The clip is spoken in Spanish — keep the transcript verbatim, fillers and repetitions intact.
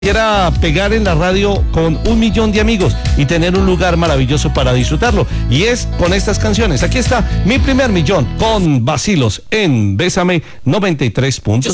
Quiera pegar en la radio con un millón de amigos y tener un lugar maravilloso para disfrutarlo. Y es con estas canciones. Aquí está mi primer millón con Vacilos en Bésame noventa y tres punto cinco.